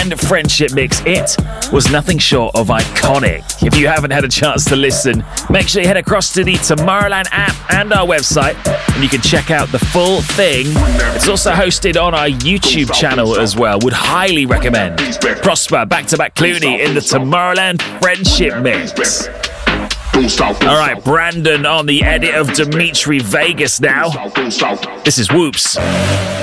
Tomorrowland Friendship Mix. It was nothing short of iconic. If you haven't had a chance to listen, make sure you head across to the Tomorrowland app and our website, and you can check out the full thing. It's also hosted on our YouTube channel as well. Would highly recommend. Prosper, back-to-back Clooney in the Tomorrowland Friendship Mix. All right, Brandon on the edit of Dimitri Vegas now. This is Whoops.